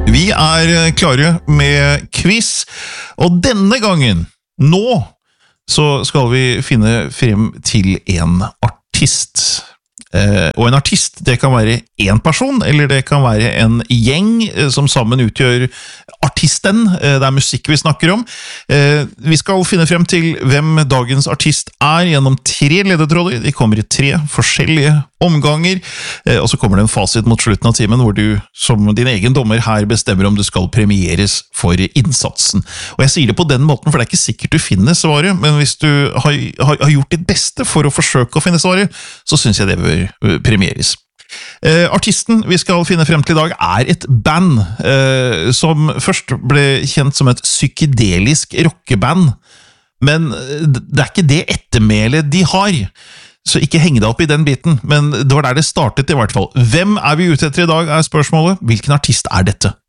Vi klare med quiz, og denne gangen, nå, så skal vi finne frem til en artist. Og en artist, det kan være en person, eller det kan være en gjeng som sammen utgjør artisten. Det musikk vi snakker om. Vi skal finne frem til hvem dagens artist gjennom 3 ledetråder. De kommer i 3 forskjellige omganger, og så kommer det en fasit mot slutten av timen, hvor du som din egen dommer her bestemmer om du skal premieres for innsatsen. Og jeg sier det på den måten, for det ikke sikkert du finner svaret, men hvis du har gjort ditt beste for å forsøke å finne svaret, så synes jeg det bør premieres. Artisten vi skal finne frem til i dag et band som først ble kjent som et psykedelisk rockeband, men det ikke det ettermælet de har. Så ikke heng deg opp i den biten, men det var der det startet i hvert fall. Hvem vi ute etter i dag, spørsmålet. Hvilken artist dette?